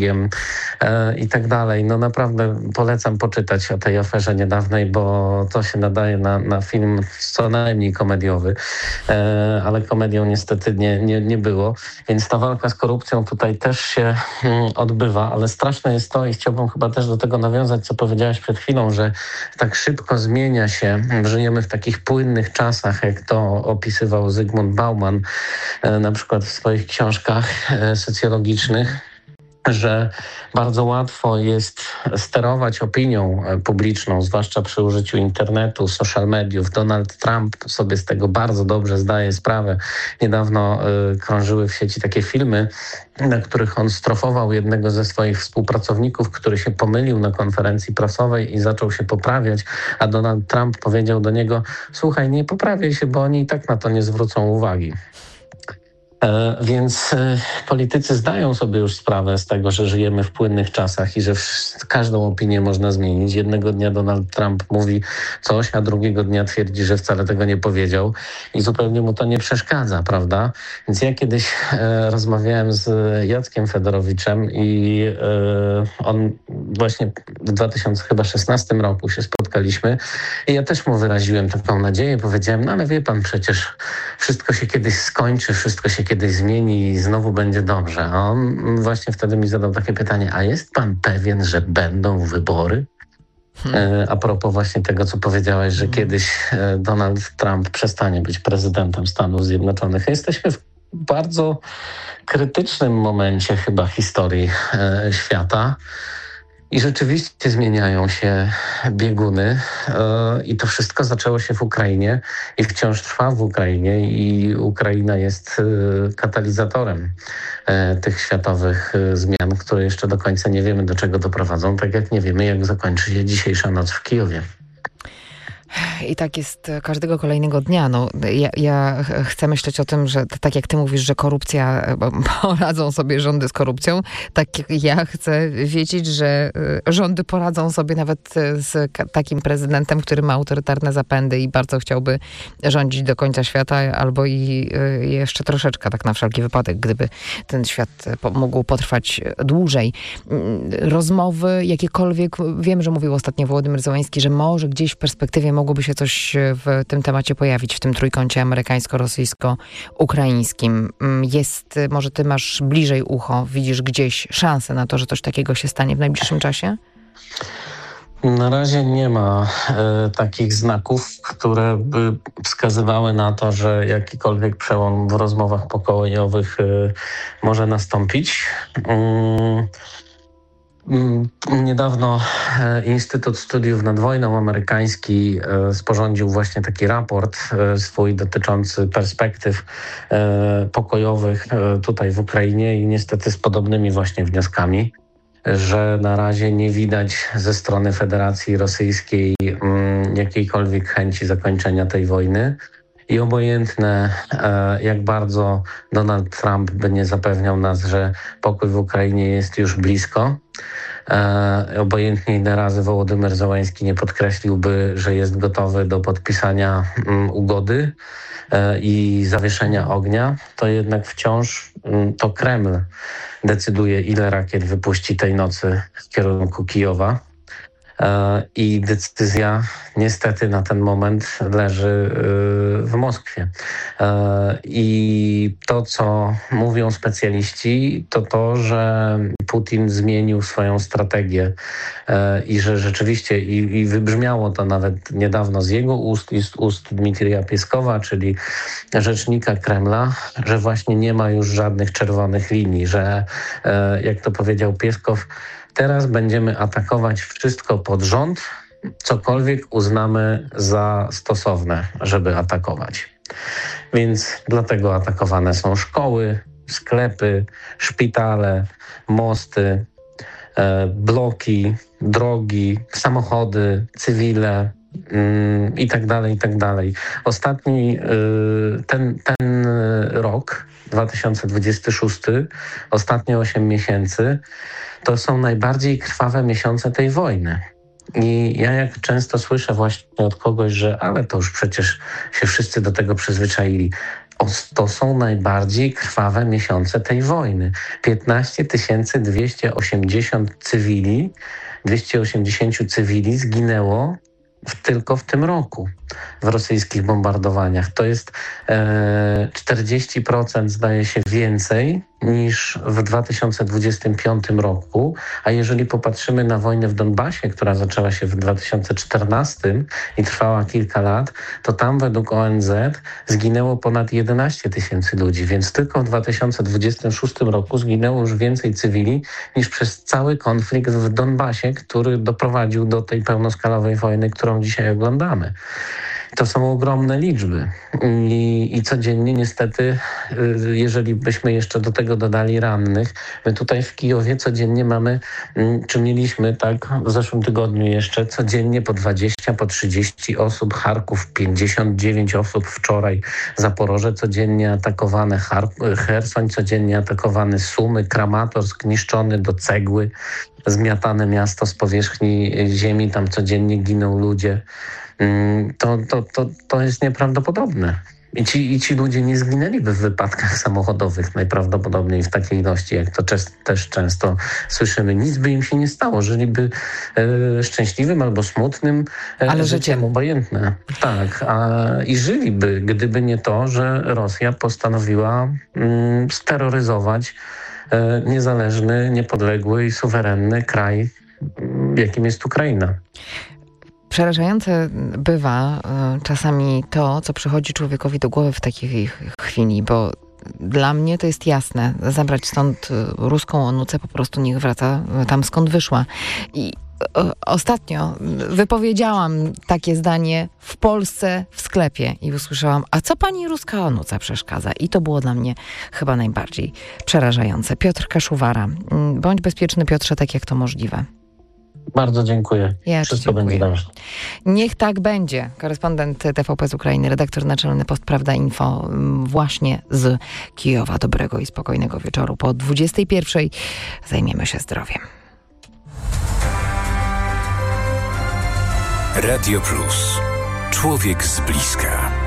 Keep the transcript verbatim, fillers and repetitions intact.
Hongkongiem e, i tak dalej. No naprawdę polecam poczytać o tej aferze niedawnej, bo to się nadaje na, na film co najmniej komediowy, e, ale komedią niestety nie, nie, nie było. Więc ta walka z korupcją tutaj też się mm, odbywa, ale straszne jest to i chciałbym chyba też do tego nawiązać, co powiedziałaś przed chwilą, że tak szybko zmienia się, żyjemy w takich płynnych czasach, jak to opisywał Zygmunt Bauman, e, na przykład w swoich książkach e, socjologicznych, że bardzo łatwo jest sterować opinią publiczną, zwłaszcza przy użyciu internetu, social mediów. Donald Trump sobie z tego bardzo dobrze zdaje sprawę. Niedawno y, krążyły w sieci takie filmy, na których on strofował jednego ze swoich współpracowników, który się pomylił na konferencji prasowej i zaczął się poprawiać, a Donald Trump powiedział do niego: słuchaj, nie poprawiaj się, bo oni i tak na to nie zwrócą uwagi. E, więc e, politycy zdają sobie już sprawę z tego, że żyjemy w płynnych czasach i że w, każdą opinię można zmienić. Jednego dnia Donald Trump mówi coś, a drugiego dnia twierdzi, że wcale tego nie powiedział i zupełnie mu to nie przeszkadza, prawda? Więc ja kiedyś e, rozmawiałem z Jackiem Fedorowiczem i e, on właśnie w dwa tysiące szesnastym roku się spotkaliśmy i ja też mu wyraziłem taką nadzieję. Powiedziałem: no ale wie pan, przecież wszystko się kiedyś skończy, wszystko się kiedyś zmieni i znowu będzie dobrze. A on właśnie wtedy mi zadał takie pytanie: a jest pan pewien, że będą wybory? Hmm. E, a propos właśnie tego, co powiedziałeś, że hmm. kiedyś e, Donald Trump przestanie być prezydentem Stanów Zjednoczonych. Jesteśmy w bardzo krytycznym momencie chyba historii e, świata. I rzeczywiście zmieniają się bieguny yy, i to wszystko zaczęło się w Ukrainie i wciąż trwa w Ukrainie i Ukraina jest yy, katalizatorem yy, tych światowych yy, zmian, które jeszcze do końca nie wiemy, do czego doprowadzą, tak jak nie wiemy, jak zakończy się dzisiejsza noc w Kijowie. I tak jest każdego kolejnego dnia. No, ja, ja chcę myśleć o tym, że tak jak ty mówisz, że korupcja, poradzą sobie rządy z korupcją, tak ja chcę wiedzieć, że rządy poradzą sobie nawet z takim prezydentem, który ma autorytarne zapędy i bardzo chciałby rządzić do końca świata, albo i jeszcze troszeczkę, tak na wszelki wypadek, gdyby ten świat mógł potrwać dłużej. Rozmowy jakiekolwiek, wiem, że mówił ostatnio Wołodymyr Zełański, że może gdzieś w perspektywie mogłoby się coś w tym temacie pojawić, w tym trójkącie amerykańsko-rosyjsko-ukraińskim. Jest, może ty masz bliżej ucho, widzisz gdzieś szansę na to, że coś takiego się stanie w najbliższym czasie? Na razie nie ma e, takich znaków, które by wskazywały na to, że jakikolwiek przełom w rozmowach pokojowych e, może nastąpić. Mm. Niedawno Instytut Studiów nad Wojną amerykański sporządził właśnie taki raport swój dotyczący perspektyw pokojowych tutaj w Ukrainie i niestety z podobnymi właśnie wnioskami, że na razie nie widać ze strony Federacji Rosyjskiej jakiejkolwiek chęci zakończenia tej wojny. I obojętne, jak bardzo Donald Trump by nie zapewniał nas, że pokój w Ukrainie jest już blisko, obojętnie ile razy Wołodymyr Zełański nie podkreśliłby, że jest gotowy do podpisania ugody i zawieszenia ognia, to jednak wciąż to Kreml decyduje, ile rakiet wypuści tej nocy w kierunku Kijowa. I decyzja niestety na ten moment leży w Moskwie. I to, co mówią specjaliści, to to, że Putin zmienił swoją strategię i że rzeczywiście, i, i wybrzmiało to nawet niedawno z jego ust i z ust Dmitrija Pieskowa, czyli rzecznika Kremla, że właśnie nie ma już żadnych czerwonych linii, że jak to powiedział Pieskow, teraz będziemy atakować wszystko pod rząd, cokolwiek uznamy za stosowne, żeby atakować. Więc dlatego atakowane są szkoły, sklepy, szpitale, mosty, e, bloki, drogi, samochody, cywile mm, i tak dalej, i tak dalej. Ostatni y, ten, ten rok, dwa tysiące dwudziesty szósty, ostatnie osiem miesięcy, to są najbardziej krwawe miesiące tej wojny. I ja jak często słyszę właśnie od kogoś, że ale to już przecież się wszyscy do tego przyzwyczaili. to są najbardziej krwawe miesiące tej wojny. piętnaście tysięcy dwieście osiemdziesiąt cywili, dwieście osiemdziesiąt cywili zginęło w, tylko w tym roku w rosyjskich bombardowaniach. To jest e, czterdzieści procent zdaje się więcej niż w dwa tysiące dwudziestym piątym roku, a jeżeli popatrzymy na wojnę w Donbasie, która zaczęła się w dwa tysiące czternastym i trwała kilka lat, to tam według O N Z zginęło ponad jedenaście tysięcy ludzi, więc tylko w dwa tysiące dwudziestym szóstym roku zginęło już więcej cywili niż przez cały konflikt w Donbasie, który doprowadził do tej pełnoskalowej wojny, którą dzisiaj oglądamy. To są ogromne liczby I, i codziennie niestety, jeżeli byśmy jeszcze do tego dodali rannych, my tutaj w Kijowie codziennie mamy, czy mieliśmy tak w zeszłym tygodniu jeszcze, codziennie po dwadzieścia, po trzydzieści osób, Charków pięćdziesiąt dziewięć osób wczoraj, Zaporoże codziennie atakowane, Char- Chersoń codziennie atakowany, Sumy, Kramatorsk niszczony do cegły, zmiatane miasto z powierzchni ziemi, tam codziennie giną ludzie. To, to, to, to jest nieprawdopodobne. I ci, I ci ludzie nie zginęliby w wypadkach samochodowych najprawdopodobniej w takiej ilości, jak to czes, też często słyszymy. Nic by im się nie stało. Żyliby e, szczęśliwym albo smutnym e, Ale życiem, życie. obojętne. Tak. A, I żyliby, gdyby nie to, że Rosja postanowiła mm, steroryzować e, niezależny, niepodległy i suwerenny kraj, jakim jest Ukraina. Przerażające bywa y, czasami to, co przychodzi człowiekowi do głowy w takiej chwili, bo dla mnie to jest jasne. Zabrać stąd y, ruską onucę, po prostu niech wraca y, tam, skąd wyszła. I y, ostatnio wypowiedziałam takie zdanie w Polsce w sklepie i usłyszałam, a co pani ruska onuca przeszkadza? I to było dla mnie chyba najbardziej przerażające. Piotr Kaszuwara. Y, bądź bezpieczny, Piotrze, tak jak to możliwe. Bardzo dziękuję. Ja Wszystko dziękuję. będzie dobrze. Niech tak będzie. Korespondent T V P z Ukrainy, redaktor naczelny Post Prawda Info właśnie z Kijowa. Dobrego i spokojnego wieczoru. Po dwudziestej pierwszej zajmiemy się zdrowiem. Radio Plus. Człowiek z bliska.